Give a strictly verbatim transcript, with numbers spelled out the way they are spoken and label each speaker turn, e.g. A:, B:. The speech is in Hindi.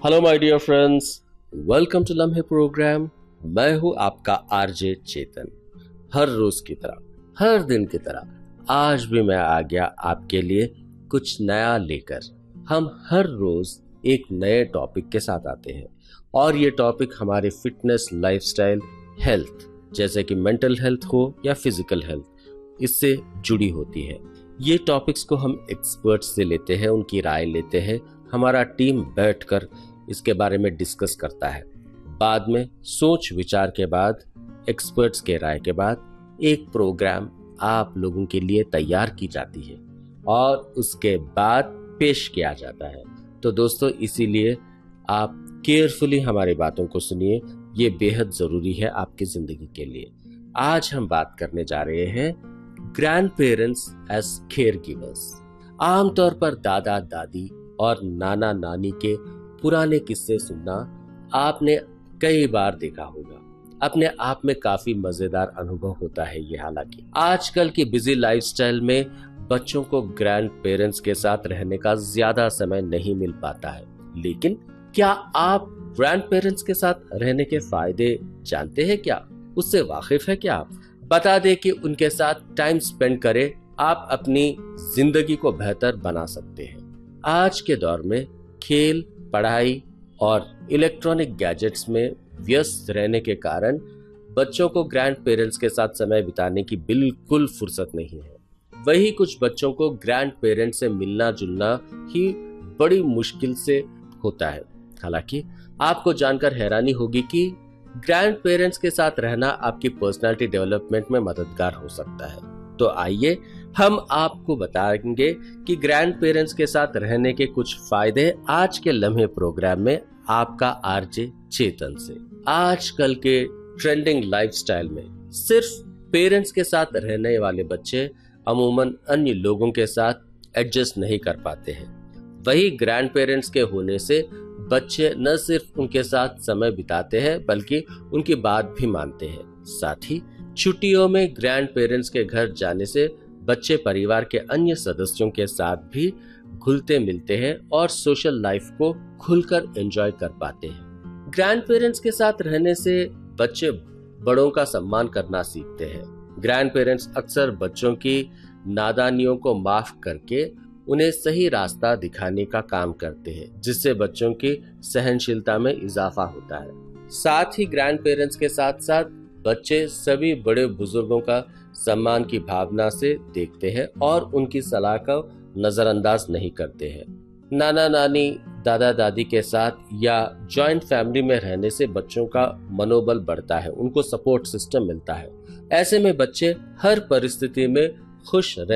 A: Hello my dear friends, welcome to लम्हे प्रोग्राम। मैं हूं आपका आरजे चेतन। हर रोज की तरह, हर दिन की तरह आज भी मैं आ गया आपके लिए कुछ नया लेकर। हम हर रोज एक नए टॉपिक के साथ आते हैं और ये टॉपिक हमारे फिटनेस, लाइफस्टाइल, हेल्थ जैसे कि मेंटल हेल्थ हो या फिजिकल हेल्थ, इससे जुड़ी होती है। ये टॉपिक्स को हम एक्सपर्ट्स से लेते हैं, उनकी राय लेते हैं। हमारा टीम बैठकर इसके बारे में डिस्कस करता है। बाद में सोच विचार के बाद, एक्सपर्ट्स के राय के बाद एक प्रोग्राम आप लोगों के लिए तैयार की जाती है और उसके बाद पेश किया जाता है। तो दोस्तों, इसीलिए आप केयरफुली हमारी बातों को सुनिए, ये बेहद जरूरी है आपकी जिंदगी के लिए। आज हम बात करने जा रहे हैं grand parents as care givers. आमतौर पर दादा दादी और नाना नानी के पुराने किस्से सुनना आपने कई बार देखा होगा। अपने आप में काफी मजेदार अनुभव होता है ये। हालांकि आजकल की बिजी लाइफस्टाइल में बच्चों को ग्रैंड पेरेंट्स के साथ रहने का ज्यादा समय नहीं मिल पाता है, लेकिन क्या आप ग्रैंड पेरेंट्स के साथ रहने के फायदे जानते हैं? क्या उससे वाकिफ है? क्या आप बता दें कि उनके साथ टाइम स्पेंड करें, आप अपनी जिंदगी को बेहतर बना सकते हैं। आज के दौर में खेल, पढ़ाई और इलेक्ट्रॉनिक गैजेट्स में व्यस्त रहने के कारण बच्चों को ग्रैंड पेरेंट्स के साथ समय बिताने की बिल्कुल फुर्सत नहीं है। वही कुछ बच्चों को ग्रैंड पेरेंट्स से मिलना जुलना ही बड़ी मुश्किल से होता है। हालांकि आपको जानकर हैरानी होगी कि ग्रैंड पेरेंट्स के साथ रहना आपकी पर्सनालिटी डेवलपमेंट में मददगार हो सकता है। तो आइए हम आपको बताएंगे कि ग्रैंड पेरेंट्स के साथ रहने के कुछ फायदे आज के लम्हे प्रोग्राम में आपका आरजे चेतन से। आजकल के ट्रेंडिंग लाइफस्टाइल में सिर्फ पेरेंट्स के साथ रहने वाले बच्चे अमूमन अन्य लोगों के साथ एडजस्ट नहीं कर पाते हैं। वही ग्रैंड पेरेंट्स के होने से बच्चे न सिर्फ उनके साथ समय बिताते हैं बल्कि उनकी बात भी मानते हैं। साथ ही छुट्टियों में ग्रैंड पेरेंट्स के घर जाने से बच्चे परिवार के अन्य सदस्यों के साथ भी घुलते मिलते हैं और सोशल लाइफ को खुलकर एंजॉय कर पाते हैं। ग्रैंड पेरेंट्स के साथ रहने से बच्चे बड़ों का सम्मान करना सीखते हैं। ग्रैंड पेरेंट्स अक्सर बच्चों की नादानियों को माफ करके उन्हें सही रास्ता दिखाने का काम करते हैं, जिससे बच्चों की सहनशीलता में इजाफा होता है। साथ ही ग्रैंड पेरेंट्स के साथ साथ बच्चे सभी बड़े बुजुर्गों का सम्मान की भावना से देखते हैं और उनकी सलाह को नजरअंदाज नहीं करते हैं। नाना नानी, दादा दादी के साथ या जॉइंट फैमिली में रहने से बच्चों का मनोबल बढ़ता है, उनको सपोर्ट सिस्टम मिलता है। ऐसे में बच्चे हर परिस्थिति में खुश रह